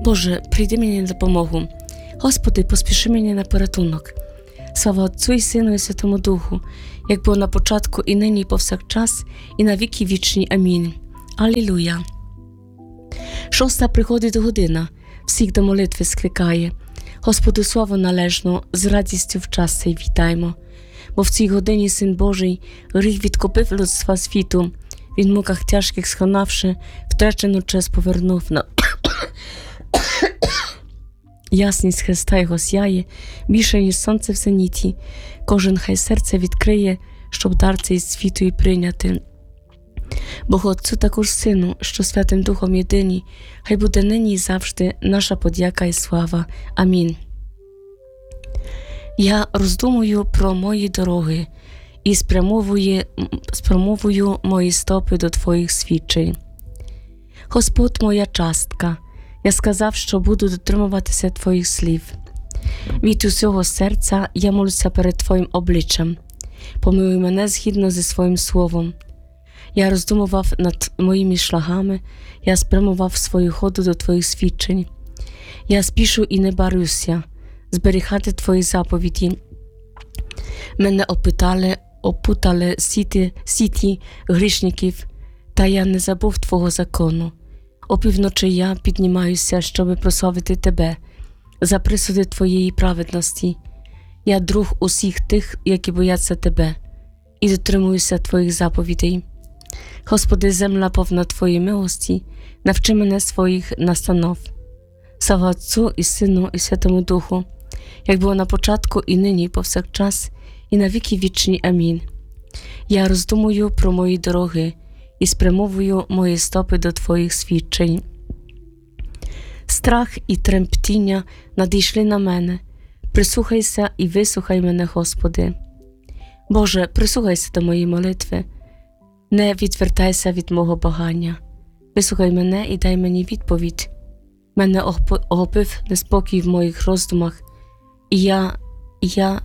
Боже, прийди мені на допомогу. Господи, поспіши мені на порятунок. Слава Отцю і Сину і Святому Духу, як було на початку, і нині, і повсякчас, і на віки вічні. Амінь. Алілуя. 6 приходить година, всіх до молитви скликає. Господу славу належну, з радістю в час цей вітаймо. Бо в цій годині Син Божий гріх відкупив людства світу, він в муках тяжких схонавши, втрачену честь повернув на ясність Христа його сяє, більше, ніж сонце в зеніті. Кожен хай серце відкриє, щоб дар цей світу і прийняти. Богу Отцю також Сину, що Святим Духом єдині, хай буде нині і завжди наша подяка і слава. Амінь. Я роздумую про мої дороги і спрямовую мої стопи до Твоїх свідчень. Господь моя частка, я сказав, що буду дотримуватися Твоїх слів. Від усього серця я молюся перед Твоїм обличчям. Помилуй мене згідно зі своїм словом. Я роздумував над моїми шляхами, я спрямував свою ходу до Твоїх свідчень. Я спішу і не барюся зберігати Твої заповіді. Мене опутали сіті грішників, та я не забув Твого закону. Опівночі я піднімаюся, щоби прославити Тебе за присуди Твоєї праведності. Я друг усіх тих, які бояться Тебе, і дотримуюся Твоїх заповідей. Господи, земля повна Твоєї милості, навчи мене своїх настанов. Слава Отцю і Сину і Святому Духу, як було на початку, і нині, і повсякчас, і на віки вічні. Амінь. Я роздумую про мої дороги і спрямовую мої стопи до Твоїх свідчень. Страх і тремтіння надійшли на мене. Прислухайся і вислухай мене, Господи. Боже, прислухайся до моєї молитви. Не відвертайся від мого благання. Вислухай мене і дай мені відповідь. Мене охопив неспокій в моїх роздумах, і я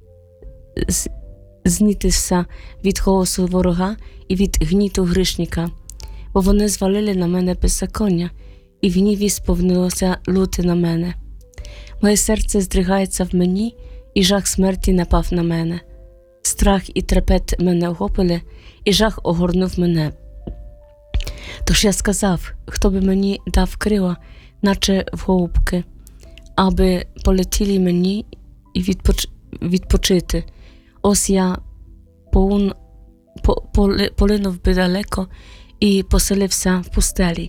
знітився від голосу ворога і від гніту грішника, бо вони звалили на мене беззаконня, і в гніві сповнилося лути на мене. Моє серце здригається в мені, і жах смерті напав на мене. Страх і трепет мене охопили, і жах огорнув мене. Тож я сказав, хто би мені дав крила, наче в голубки, аби полетіли мені і відпочити. Ось я полинув би далеко і поселився в пустелі.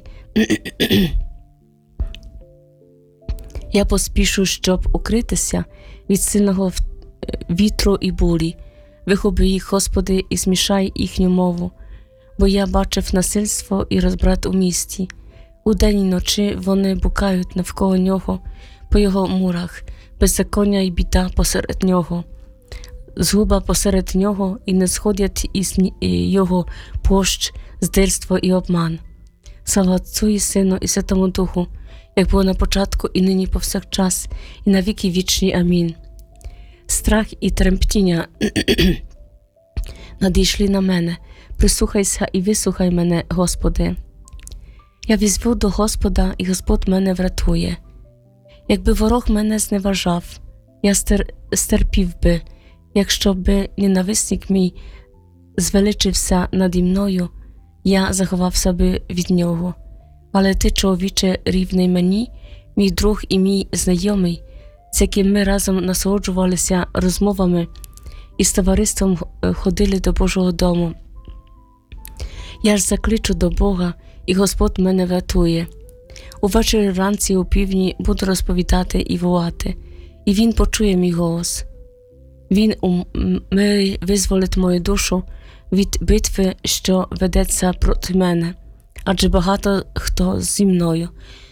Я поспішу, щоб укритися від сильного вітру і бурі. Вихопи їх, Господи, і змішай їхню мову, бо я бачив насильство і розбрат у місті. Удень і ночі вони букають навколо нього по його мурах, беззаконня і біда посеред нього. Згуба посеред нього, і не сходять із його площ здирство і обман. Слава Отцю і Сину і Святому Духу, як було на початку, і нині повсякчас, і на віки вічні. Амінь. Страх і тремтіння надійшли на мене. Прислухайся і вислухай мене, Господи. Я візву до Господа, і Господь мене врятує. Якби ворог мене зневажав, я стерпів би, якщо би ненависник мій звеличився наді мною, я заховався би від нього. Але ти, чоловіче, рівний мені, мій друг і мій знайомий, з яким ми разом насолоджувалися розмовами і з товариством ходили до Божого дому. Я ж закличу до Бога, і Господь мене врятує. Увечері, вранці, у півдні буду розповідати і волати, і Він почує мій голос. Він визволить мою душу від битви, що ведеться проти мене, адже багато хто зі мною.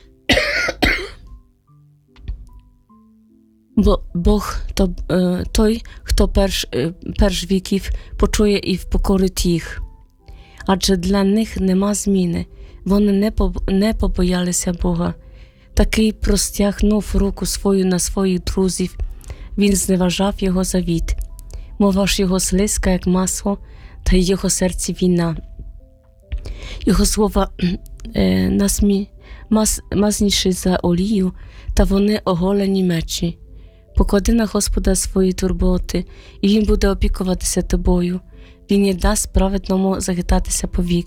Бо Бог той, хто перш віків почує і впокорить їх. Адже для них нема зміни, вони не побоялися Бога. Такий простягнув руку свою на своїх друзів, він зневажав його завіт. Мова ж його слизька, як масло, та й його серці війна. Його слова мазніші за олію, та вони оголені мечі. Поклади на Господа свої турботи, і Він буде опікуватися тобою. Він не дасть праведному захитатися повік.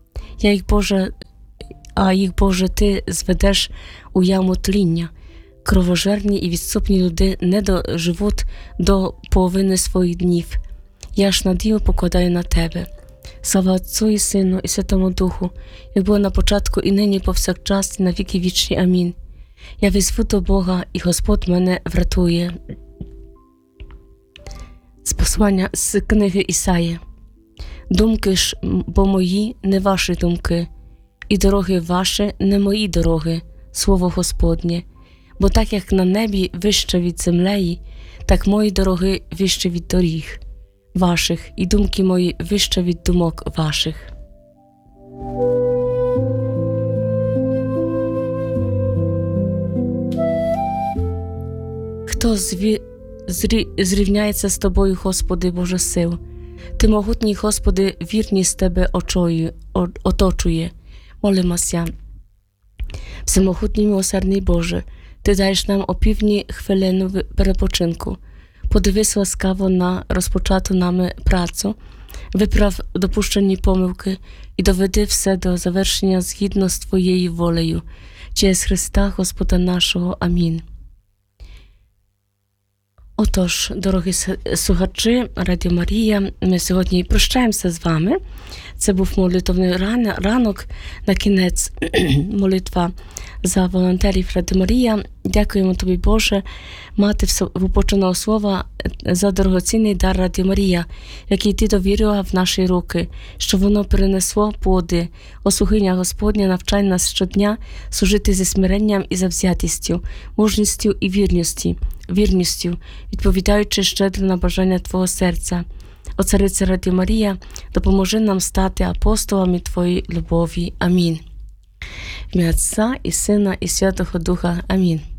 Їх, Боже, ти зведеш у яму тління. Кровожерні і відступні люди не доживуть до половини своїх днів. Я ж надію покладаю на тебе. Слава Отцу і Сину і Святому Духу, як було на початку і нині повсякчас і на віки вічні. Амінь. Я визву до Бога, і Господь мене врятує. З послання з книги Ісаї. Думки ж бо мої, не ваші думки, і дороги ваші, не мої дороги, слово Господнє. Бо так, як на небі вище від землеї, так мої дороги вище від доріг ваших, і думки мої вище від думок ваших. Хто зрівняється з тобою, Господи, Боже сил? Ти могутній, Господи, вірність тебе оточує. Молимося. Всемогутній милосердний Боже, Ти даєш нам опівдні хвилину перепочинку. Подивись ласкаво на розпочату нами працю, виправ допущені помилки і доведи все до завершення згідно з Твоєю волею. Через Христа Господа нашого. Амінь. Отож, дорогі слухачі Радіо Марія, ми сьогодні прощаємося з вами. Це був молитовний ранок, на кінець молитва за волонтерів Радіо Марія. Дякуємо Тобі, Боже, мати випоченого слова за дорогоцінний дар Радіо Марія, який Ти довірила в наші руки, щоб воно принесло плоди. Слухання Господня навчай нас щодня служити зі смиренням і завзятістю, мужністю і вірністю, відповідаючи щедро на бажання Твого серця. О Царице Радіо Марія, допоможи нам стати апостолами Твоєї любові. Амінь. В ім'я Отця і Сина і Святого Духа. Амінь.